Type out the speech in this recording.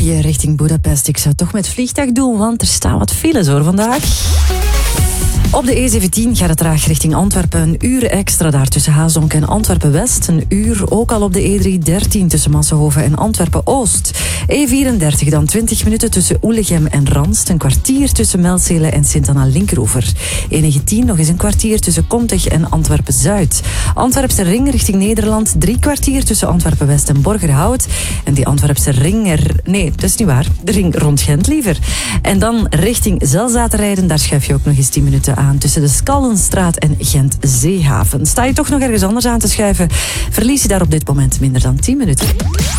Tsjechië richting Budapest. Ik zou het toch met vliegtuig doen, want er staan wat files hoor vandaag. Op de E17 gaat het traag richting Antwerpen. Een uur extra daar tussen Haasdonk en Antwerpen-West. Een uur ook al op de E313 tussen Massenhoven en Antwerpen-Oost. E34 dan 20 minuten tussen Oelegem en Ranst. Een kwartier tussen Melzele en Sint-Anna-Linkeroever. E19 nog eens een kwartier tussen Komtech en Antwerpen-Zuid. Antwerpse ring richting Nederland. 3 kwartier tussen Antwerpen-West en Borgerhout. En die Antwerpse ring nee, dat is niet waar. De ring rond Gent liever. En dan richting Zelzaten rijden. Daar schuif je ook nog eens 10 minuten aan tussen de Skallenstraat en Gent-Zeehaven. Sta je toch nog ergens anders aan te schuiven, verlies je daar op dit moment minder dan 10 minuten.